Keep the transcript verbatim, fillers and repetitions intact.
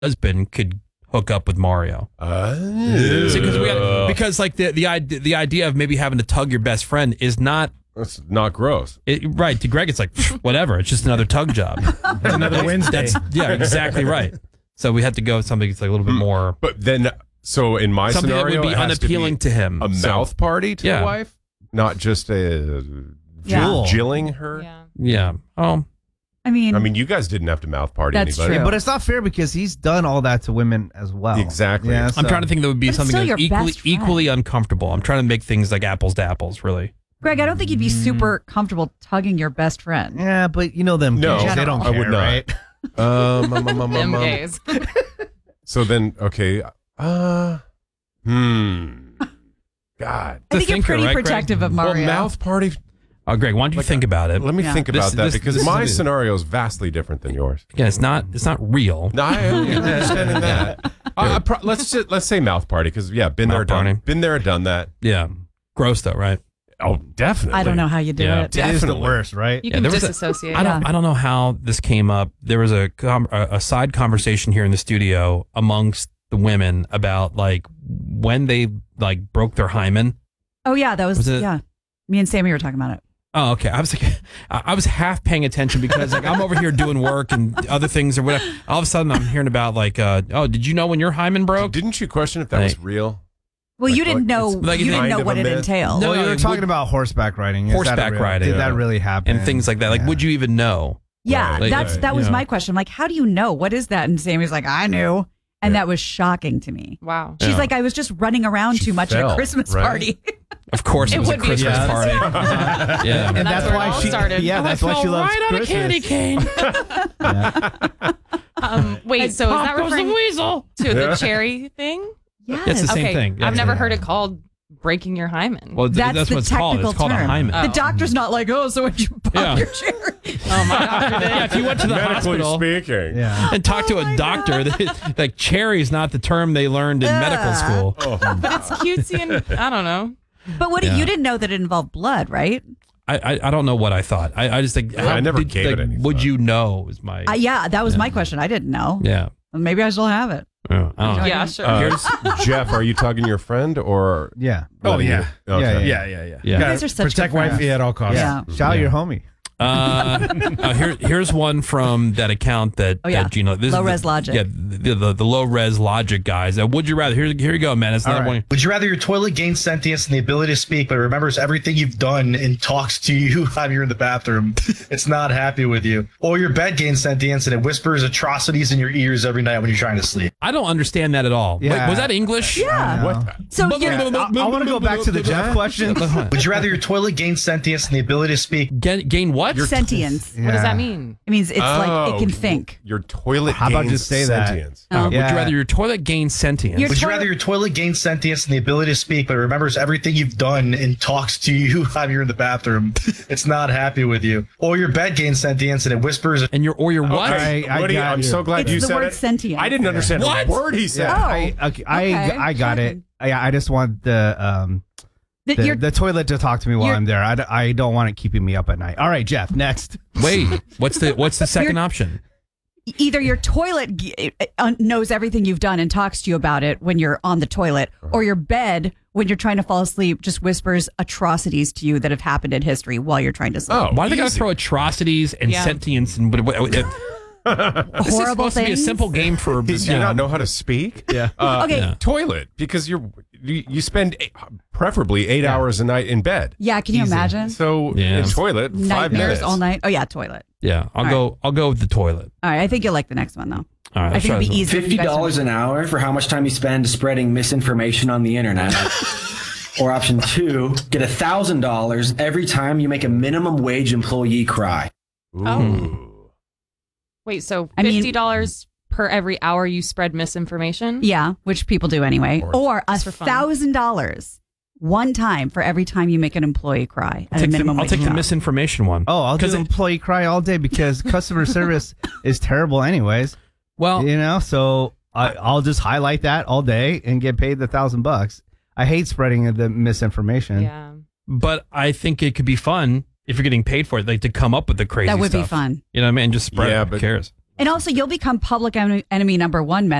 husband could hook up with Mario. Uh, See, because we got, because like the the idea the idea of maybe having to tug your best friend is not That's not gross. it, right to Greg. It's like whatever. It's just another tug job. It's another Wednesday. That's yeah, exactly right. So we had to go with something that's like a little bit more But then, so in my something that scenario, would be it has unappealing to, to, him. be a So, mouth party to Yeah. the wife, not just a Yeah. jill- jilling her. Yeah. yeah. Oh, I mean, I mean, you guys didn't have to mouth party That's anybody. true. But it's not fair because he's done all that to women as well. Exactly. Yeah, I'm so- trying to think that would be But it's something still that's your equally best friend. equally uncomfortable. I'm trying to make things like apples to apples. Really. Greg, I don't think you'd be super comfortable tugging your best friend. Yeah, but you know them No, gays, they don't I care, would not. right? Um, um, um, um, Them um, gays. So then, okay. Uh, hmm. God. I think you're thinker, pretty right, Greg? protective of Mario. Well, mouth party. Oh, Greg, why don't you Like, think about it? Let me Yeah. think about This- that this- because this is my a- scenario is vastly different than yours. Again, it's not it's not real. No, I understand that. Uh, I pro- let's just, let's say mouth party because yeah, been there, Mouth done, party. been there, done that. Yeah, gross though, right? Oh, definitely. I don't know how you do Yeah. it. It is the Definitely. worst, right? You Yeah, can there was a- disassociate. I don't I don't know how this came up. There was a com- a a side conversation here in the studio amongst the women about like when they like broke their hymen. Oh yeah, that was, Was it- yeah. Me and Sammy were talking about it. Oh, okay. I was like, I I was half paying attention because like I'm over here doing work and other things or whatever. All of a sudden, I'm hearing about like, uh, oh, did you know when your hymen broke? Didn't you question if that was Like- real? Well, Like- you didn't like know. it's like you didn't kind know of what a it myth. entailed. No, Well, you were would- talking about horseback riding. Is that Horseback real? riding. Did that Yeah. really happen? and things like that. Like, Yeah. would you even know? Yeah, Right, that's right, that was yeah. my question. I'm like, how do you know? What is that? And Sammy's like, I knew. And Yeah. that was shocking to me. Wow. She's Yeah. like, I was just running around She too much at fell, a Christmas right? party. Of course, it, It was a would be Christmas Yes. party. yeah, And That's that's, where it why all she. started. Yeah, Oh, that's why she loves right on a Christmas. candy cane. Um, wait, so is that referring weasel. to the cherry thing? Yes. It's the same okay, thing. Yeah. I've never Yeah. heard it called breaking your hymen. Well, th- That's that's the what it's called. It's technical called a term. hymen. Oh. The doctor's not like, oh, so when you pop Yeah. your cherry. oh my doctor did. Yeah, if you went to the Medically hospital speaking. Yeah. and talked to Oh a my doctor, that, like cherry is not the term they learned in medical Ugh. school. Oh, But it's cutesy and I don't know. But what Yeah. you didn't know that it involved blood, right? I, I I don't know what I thought. I, I just think I never gave like, it any Would thought. you know? Is my Uh, yeah, that was Yeah. my question. I didn't know. yeah. Maybe I still have it. Yeah, I don't know. Yeah, sure. Uh, Here's- Jeff, are you tugging your friend or? Yeah. Oh, letting yeah. you- Okay. Yeah, Yeah, yeah, yeah. Yeah. You You gotta guys are such protect good friends. wifey at all costs. Yeah. Shout out Yeah. your homie. Uh, uh, here, here's one from that account that, Oh, yeah. that Gino. This Low is the- res logic. Yeah, the, the, the low res logic guys. Uh, would you rather? Here, here you go, man. It's All not right. one. Would you rather your toilet gain sentience and the ability to speak, but remembers everything you've done and talks to you while you're in the bathroom? It's not happy with you. Or your bed gains sentience and it whispers atrocities in your ears every night when you're trying to sleep. I don't understand that at all. Wait, Yeah. was that English? Yeah. What? So But- you're, I, I want to go back to the Jeff question. Would you rather your toilet gain sentience and the ability to speak? Gain, gain what? sentience. What does that mean? It means it's like Oh, it can think. Your toilet How about gains just say that? sentience. Uh, Would Yeah. you rather your toilet gain sentience? Your Would you toilet- rather your toilet gain sentience and the ability to speak, but remembers everything you've done and talks to you while you're in the bathroom? It's not happy with you. Or your bed gains sentience and it whispers. and your or your what? Okay. I- I Woody, got I'm you. so glad It's you the said word it. sentient. I didn't understand What? a word he said. Yeah, Oh. I, okay, I, Okay. I got it. I, I just want the um That the, you're- the toilet to talk to me while you're- I'm there. I, d- I don't want it keeping me up at night. All right, Jeff, next. Wait, what's the what's the second You're- option? either your toilet g- uh, knows everything you've done and talks to you about it when you're on the toilet, or your bed when you're trying to fall asleep just whispers atrocities to you that have happened in history while you're trying to sleep. Oh, Why do they got to easy. throw atrocities and Yeah. sentience and what? what, what this is Horrible supposed to be a things? simple game for Do you you know, not know how to speak? Yeah. Uh, Okay. yeah. Toilet, because you're you, you spend eight, preferably eight Yeah. hours a night in bed. Yeah, can you Easy. imagine? So Yeah. in toilet, five Nightmares minutes. all night. Oh yeah, toilet. Yeah, I'll All go. I'll go with the toilet. All right, I think you'll like the next one though. All right, I let's think try it'd be this easier. for you Fifty guys to- dollars an hour for how much time you spend spreading misinformation on the internet. Or option two, get a thousand dollars every time you make a minimum wage employee cry. Ooh. Oh. Wait, so I mean- fifty dollars per every hour you spread misinformation? Yeah, which people do anyway. Or- Or a Just for fun. thousand dollars one time for every time you make an employee cry I'll at a take, the, minimum I'll wage take the job. misinformation one. Oh, I'll do 'Cause it- employee cry all day because customer service is terrible anyways. Well, You know, so I, I'll just highlight that all day and get paid the thousand bucks. I hate spreading the misinformation. Yeah. but I think it could be fun if you're getting paid for it, like to come up with the crazy That would be stuff. fun. You know what I mean? Just spread Yeah, it. Who but- cares? And also, you'll become public enemy, enemy number one,